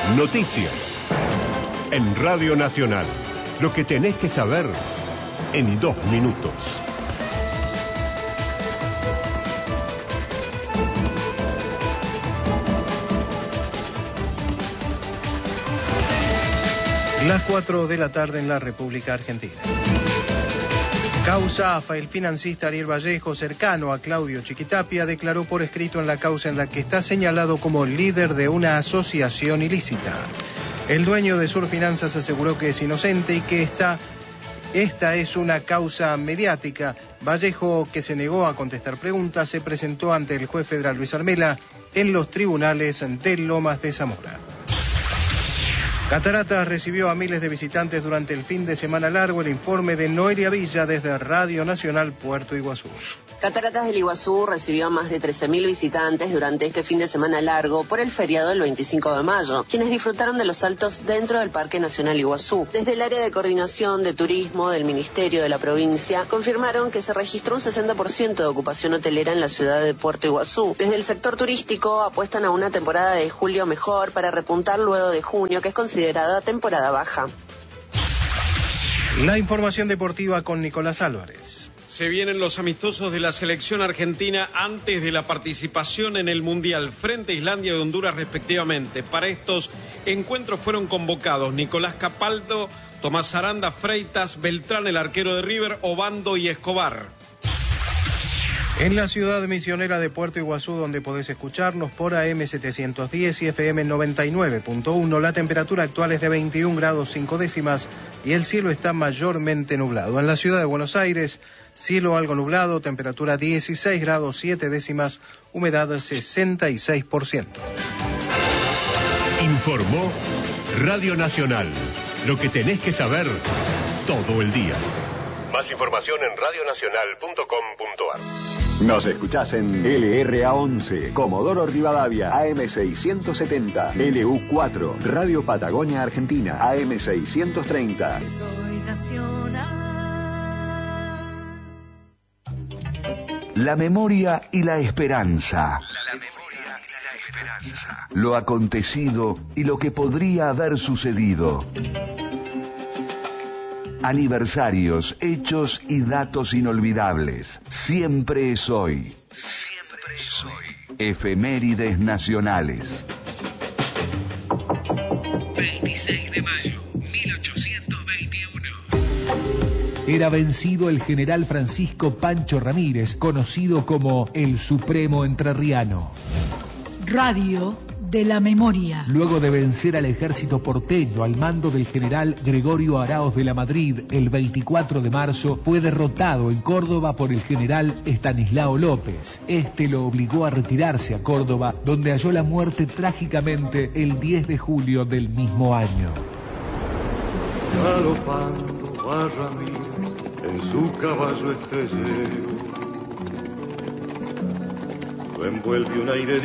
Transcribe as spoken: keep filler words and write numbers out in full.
Noticias. En Radio Nacional. Lo que tenés que saber en dos minutos. Las cuatro de la tarde en la República Argentina. Causa A F A. El financista Ariel Vallejo, cercano a Claudio Chiquitapia, declaró por escrito en la causa en la que está señalado como líder de una asociación ilícita. El dueño de Surfinanzas aseguró que es inocente y que esta, esta es una causa mediática. Vallejo, que se negó a contestar preguntas, se presentó ante el juez federal Luis Armela en los tribunales de Lomas de Zamora. Cataratas recibió a miles de visitantes durante el fin de semana largo. El informe de Noelia Villa desde Radio Nacional Puerto Iguazú. Cataratas del Iguazú recibió a más de trece mil visitantes durante este fin de semana largo por el feriado del veinticinco de mayo, quienes disfrutaron de los saltos dentro del Parque Nacional Iguazú. Desde el área de coordinación de turismo del Ministerio de la Provincia confirmaron que se registró un sesenta por ciento de ocupación hotelera en la ciudad de Puerto Iguazú. Desde el sector turístico apuestan a una temporada de julio mejor para repuntar luego de junio, que es considerada temporada baja. La información deportiva con Nicolás Álvarez. Se vienen los amistosos de la selección argentina antes de la participación en el Mundial frente a Islandia y Honduras respectivamente. Para estos encuentros fueron convocados Nicolás Capaldo, Tomás Aranda, Freitas, Beltrán, el arquero de River, Obando y Escobar. En la ciudad misionera de Puerto Iguazú, donde podés escucharnos por A M setecientos diez y F M noventa y nueve punto uno, la temperatura actual es de veintiún grados cinco décimas y el cielo está mayormente nublado. En la ciudad de Buenos Aires, cielo algo nublado, temperatura dieciséis grados siete décimas, humedad sesenta y seis por ciento. Informó Radio Nacional. Lo que tenés que saber todo el día. Más información en radio nacional punto com punto a r. Nos escuchás en L R A once, Comodoro Rivadavia, A M seiscientos setenta, L U cuatro, Radio Patagonia Argentina, A M seiscientos treinta. Soy nacional. La memoria y la esperanza. La memoria y la esperanza. Lo acontecido y lo que podría haber sucedido. Aniversarios, hechos y datos inolvidables. Siempre es hoy. Siempre es hoy. Efemérides nacionales. veintiséis de mayo, mil ochocientos veintiuno. Era vencido el general Francisco Pancho Ramírez, conocido como el Supremo Entrerriano. Radio de la memoria. Luego de vencer al ejército porteño al mando del general Gregorio Araoz de la Madrid el veinticuatro de marzo, fue derrotado en Córdoba por el general Estanislao López. Este lo obligó a retirarse a Córdoba, donde halló la muerte trágicamente el diez de julio del mismo año. Galopando va Ramírez en su caballo estrellero, lo envuelve un aire de